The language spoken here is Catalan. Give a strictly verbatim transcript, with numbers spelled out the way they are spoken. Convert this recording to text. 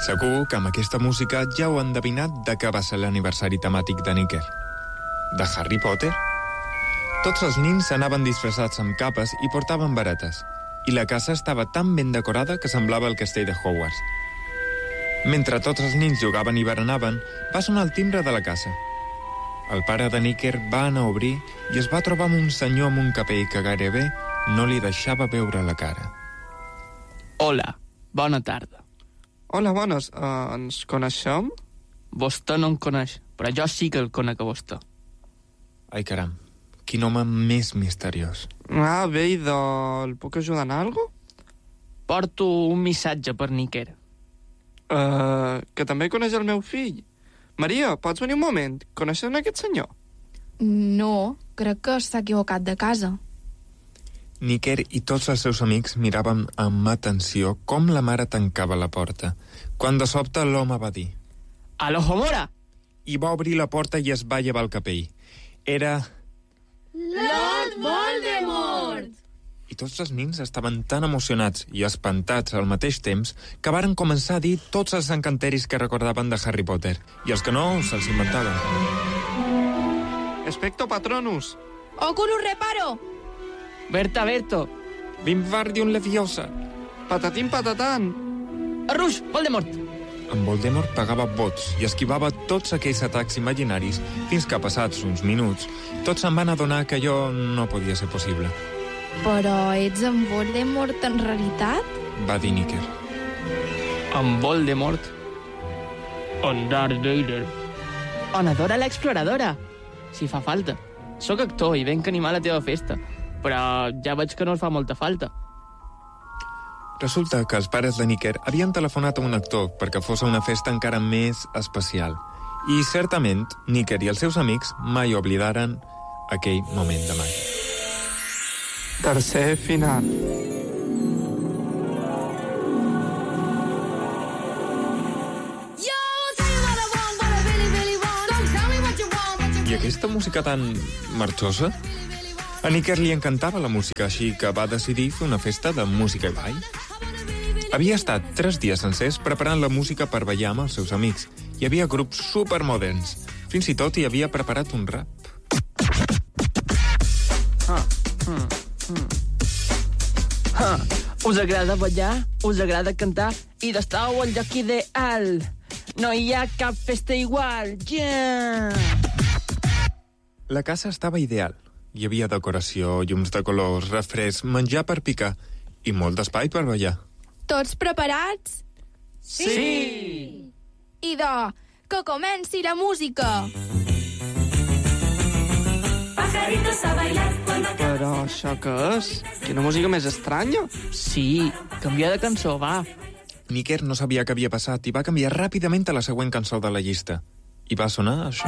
Segur que amb aquesta música ja heu endevinat de què va ser l'aniversari temàtic de Nicker. De Harry Potter? Tots els nins anaven disfressats amb capes i portaven varetes, i la casa estava tan ben decorada que semblava el castell de Hogwarts. Mentre tots els nins jugaven i berenaven, va sonar el timbre de la casa. El pare de Nicker va anar a obrir i es va trobar amb un senyor amb un capell que gairebé no li deixava veure la cara. Hola, bona tarda. Hola, bones. Uh, ens coneixem? Vostè no em coneix, però jo sí que el conec a vostè. Ai, caram, quin home més misteriós. Ah, bé, i de... el puc ajudar en alguna cosa? Porto un missatge per Nicker. Uh, que també coneix el meu fill. Maria, pots venir un moment? Coneixes aquest senyor? No, crec que s'ha equivocat de casa. Nicker i tots els seus amics miraven amb atenció com la mare tancava la porta, quan de sobte l'home va dir: Alojo Mora! I va obrir la porta i es va llevar el capell. Era... Lord Voldemort! I tots els nins estaven tan emocionats i espantats al mateix temps que varen començar a dir tots els encanteris que recordaven de Harry Potter, i els que no se'ls inventaven. Expecto Patronus! Oculus Reparo! Berta, Berto! Wingardium Leviosa! Patatim patatan! Arruix, Voldemort! En Voldemort pagava vots i esquivava tots aquells atacs imaginaris fins que, passats uns minuts, tots se'n van adonar que allò no podia ser possible. Però ets en Voldemort en realitat? Va dir Nicker. En Voldemort. En Darth Vader. En Adora l'exploradora. Si fa falta. Soc actor i venc a animar la teva festa, però ja veig que no els fa molta falta. Resulta que els pares de Nicker havien telefonat a un actor perquè fos una festa encara més especial. I, certament, Nicker i els seus amics mai oblidaren aquell moment de màgia. Tercer final. I aquesta música tan marxosa? A Nicker li encantava la música, així que va decidir fer una festa de música i ball. Havia estat tres dies sencers preparant la música per ballar amb els seus amics. Hi havia grups supermoderns. Fins i tot hi havia preparat un rap. Ah, mm, mm. Ah, us agrada ballar? Us agrada cantar? I d'estau al lloc ideal. No hi ha cap festa igual. Yeah! La casa estava ideal. Hi havia decoració, llums de colors, refresc, menjar per picar i molt d'espai per ballar. Tots preparats? Sí! Idò, que comenci la música! Pajaritos a bailar con la... Però això què és? Quina música més estranya. Sí, canvia de cançó, va. Nicker no sabia què havia passat i va canviar ràpidament a la següent cançó de la llista. I va sonar això.